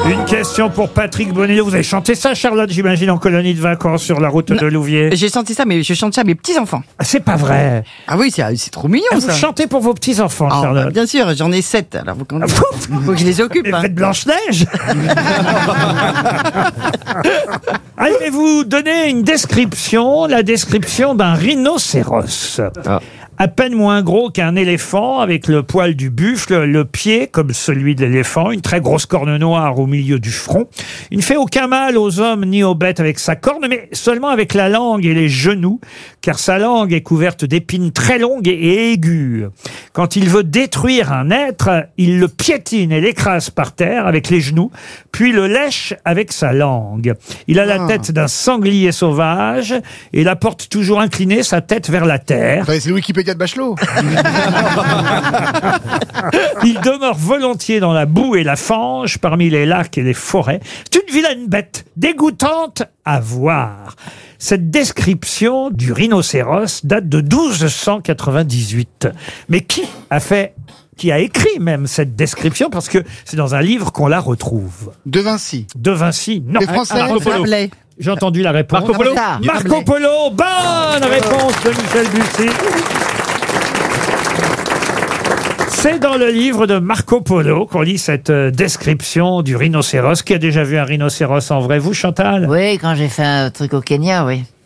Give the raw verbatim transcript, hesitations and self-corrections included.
Une question pour Patrick Bonello. Vous avez chanté ça, Charlotte, j'imagine, en colonie de vacances sur la route Non, de Louviers. J'ai chanté ça, mais je chante ça à mes petits-enfants. Ah, c'est pas vrai. Ah oui, c'est c'est trop mignon, Ah, ça. vous chantez pour vos petits-enfants, Ah, Charlotte. bah, bien sûr, j'en ai sept. Alors, faut, qu'on- Ah, vous- faut que je les occupe. Mais hein. faites Blanche-Neige. Allez-vous donner une description, la description d'un rhinocéros. À peine moins gros qu'un éléphant, avec le poil du buffle, le pied comme celui de l'éléphant, une très grosse corne noire au milieu du front. Il ne fait aucun mal aux hommes ni aux bêtes avec sa corne, mais seulement avec la langue et les genoux, car sa langue est couverte d'épines très longues et aiguës. Quand il veut détruire un être, il le piétine et l'écrase par terre avec les genoux, puis le lèche avec sa langue. Il a la tête d'un sanglier sauvage et la porte toujours inclinée, sa tête vers la terre. Attendez, c'est le Wikipédia de Bachelot. Il demeure volontiers dans la boue et la fange, parmi les lacs et les forêts. C'est une vilaine bête, dégoûtante à voir. Cette description du rhinocéros date de douze cent quatre-vingt-dix-huit. Mais qui a fait, qui a écrit même cette description, parce que c'est dans un livre qu'on la retrouve. De Vinci. De Vinci, non. C'est français. Ah, Marco Polo. Rabelais. J'ai entendu la réponse. Marco Polo. Ah, Marco Rabelais. Polo, bonne réponse de Michel Bussy. C'est dans le livre de Marco Polo qu'on lit cette euh, description du rhinocéros. Qui a déjà vu un rhinocéros en vrai? Vous, Chantal? Oui, quand j'ai fait un truc au Kenya, oui.